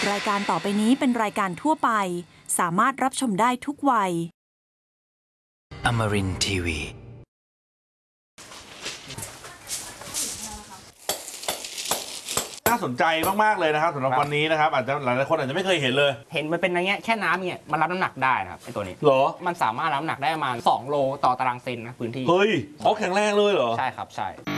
รายการต่อไปนี้เป็นรายการทั่วไปสามารถรับชมได้ทุกวัย Amarin Tiwi น่าสนใจมากๆเลยนะครับสำหรับวันนี้นะครับอาจจะหลายๆคนอาจจะไม่เคยเห็นเลยเห็นมันเป็นอย่างเงี้ยแค่น้ำเนี่ยมันรับน้ำหนักได้นะครับไอตัวนี้เหรอมันสามารถรับน้ำหนักได้ประมาณ2 โลต่อตารางเซนนะพื้นที่เฮ้ยเขาแข็งแรงเลยเหรอใช่ครับใช่